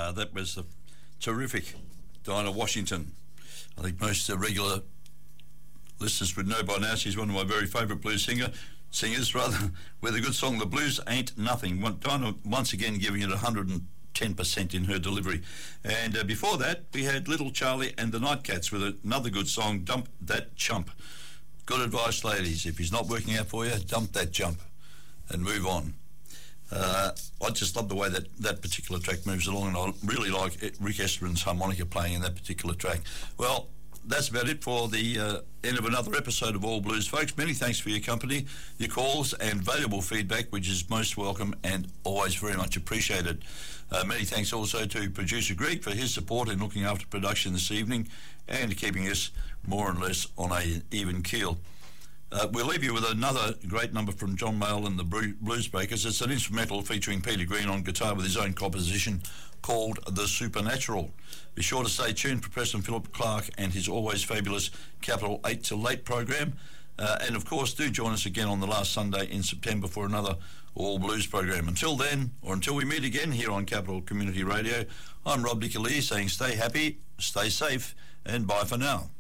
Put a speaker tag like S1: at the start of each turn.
S1: That was the terrific Dinah Washington. I think most regular listeners would know by now she's one of my very favourite blues singers, with a good song, The Blues Ain't Nothing. Dinah once again giving it 110% in her delivery. And before that, we had Little Charlie and the Nightcats with another good song, Dump That Chump. Good advice, ladies. If he's not working out for you, dump that chump and move on. I just love the way that particular track moves along, and I really like Rick Esperon's harmonica playing in that particular track. Well, that's about it for the end of another episode of All Blues, folks. Many thanks for your company, your calls and valuable feedback, which is most welcome and always very much appreciated. Many thanks also to producer Greg for his support in looking after production this evening and keeping us more or less on an even keel. We'll leave you with another great number from John Mayall and the Blues Breakers. It's an instrumental featuring Peter Green on guitar with his own composition called The Supernatural. Be sure to stay tuned for President Philip Clark and his always fabulous Capital 8 till Late program. And of course, do join us again on the last Sunday in September for another All Blues program. Until then, or until we meet again here on Capital Community Radio, I'm Rob Nicolee saying stay happy, stay safe, and bye for now.